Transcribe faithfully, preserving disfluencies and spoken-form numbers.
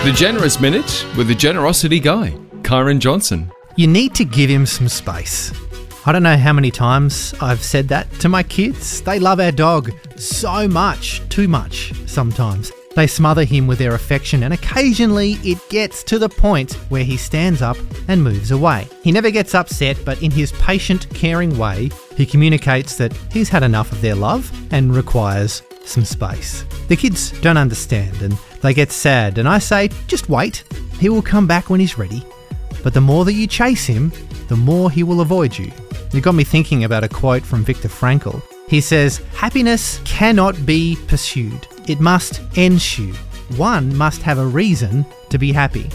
The Generous Minute with the Generosity Guy, Kyron Johnson. You need to give him some space. I don't know how many times I've said that to my kids. They love our dog so much, too much sometimes. They smother him with their affection, and occasionally it gets to the point where he stands up and moves away. He never gets upset, but in his patient, caring way, he communicates that he's had enough of their love and requires some space. The kids don't understand and they get sad, and I say, just wait. He will come back when he's ready. But the more that you chase him, the more he will avoid you. It got me thinking about a quote from Viktor Frankl. He says, happiness cannot be pursued. It must ensue. One must have a reason to be happy.